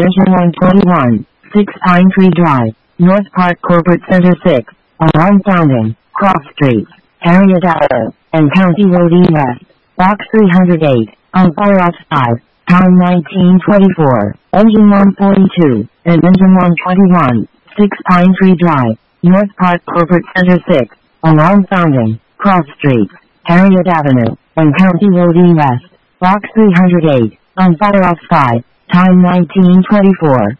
Engine 121, 6 Pine Tree Drive, North Park Corporate Center 6, Alarm Sounding, Cross Streets, Area Data, and County Road E West, Box 308, on fire outside, time 1924, Engine 142, and Engine 121, 6 Pine Tree Drive, North Park Corporate Center 6, Alarm Sounding, Cross Streets, Harriet Avenue, and County Road E West, Box 308, on fire outside, time 1924.